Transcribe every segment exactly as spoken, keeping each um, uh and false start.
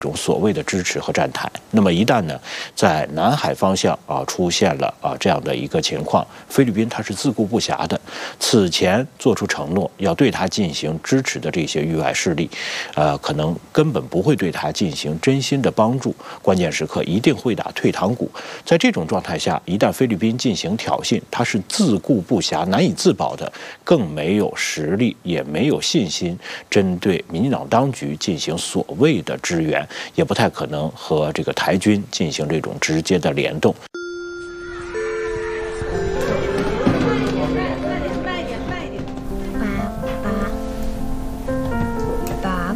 种所谓的支持和站台。那么一旦呢，在南海方向啊出现了啊这样的一个情况，菲律宾它是自顾不暇的，此前做出承诺要对它进行支持的这些域外势力，呃，可能根本不会对它进行真心的帮助，关键时刻一定会打退堂鼓。在这种状态下，一旦菲律宾进行挑衅，它是自顾不暇、难以自保的，更没有实力，也没有信心针对民进党当局进行所谓的支援。也不太可能和这个台军进行这种直接的联动。 慢点，慢点，爸爸，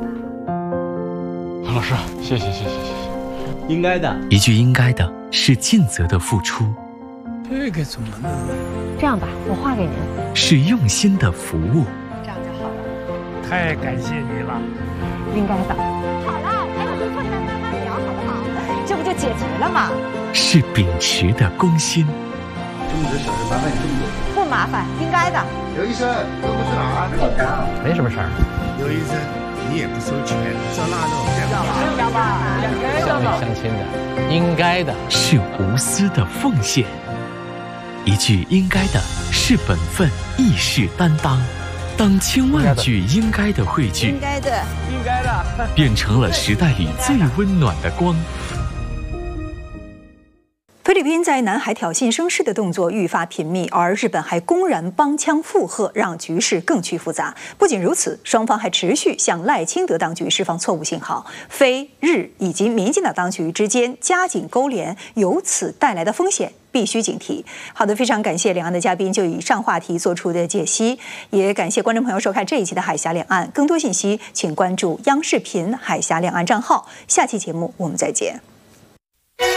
老师，谢谢，谢谢，谢谢。 应该的， 一句应该的是尽责的付出， 这个怎么弄？ 这样吧，我画给您。 是用心的服务。 这样就好了。 太感谢你了。 应该的。好了，还有个困难慢慢聊，好不好？这不就解决了吗？ 是秉持的公心。 这么多小事麻烦你这么多。 不麻烦，应该的。 刘医生，这不是哪儿？ 没什么事儿。 刘医生，你也不收钱，照那弄。 要吧， 乡里乡亲的，应该的。 是无私的奉献。一句应该的是本分，亦是担当。当千万句应该的汇聚， 应该的， 应该的， 变成了时代里最温暖的光。 菲律宾在南海挑衅生事的动作愈发频密，而日本还公然帮腔附和，让局势更趋复杂。不仅如此，双方还持续向赖清德当局释放错误信号，菲日以及民进党当局之间加紧勾连，由此带来的风险必须警惕。好的，非常感谢两岸的嘉宾就以上话题做出的解析，也感谢观众朋友收看这一期的海峡两岸。更多信息请关注央视频海峡两岸账号。下期节目我们再见。